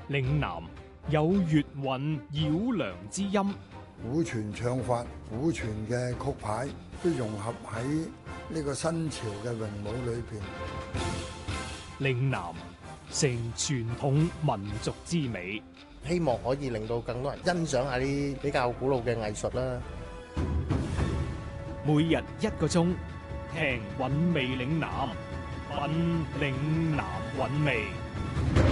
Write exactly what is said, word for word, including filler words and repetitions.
嶺南有粵韻繞梁之音， 古傳唱法、古傳嘅曲牌都融合喺呢個新潮嘅詠舞裏邊。 嶺南成傳統民族之美， 希望可以令到更多人欣賞下啲比較古老嘅藝術啦。 每日一個鐘，聽韻味嶺南，品嶺南韻味。